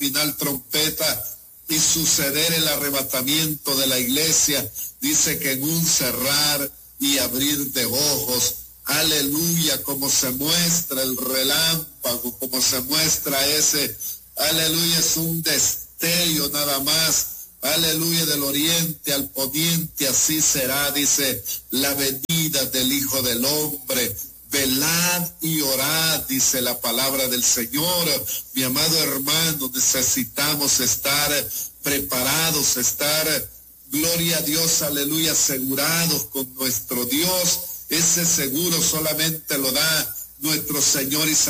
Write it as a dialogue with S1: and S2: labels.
S1: final trompeta y suceder el arrebatamiento de la iglesia, dice que en un cerrar y abrir de ojos, aleluya, como se muestra el relámpago, como se muestra ese, aleluya, es un destello nada más, aleluya, del oriente al poniente, así será, dice, la venida del Hijo del Hombre. Velad y orad, dice la palabra del Señor. Mi amado hermano, necesitamos estar preparados, estar, gloria a Dios, aleluya, asegurados con nuestro Dios. Ese seguro solamente lo da nuestro Señor y Salvador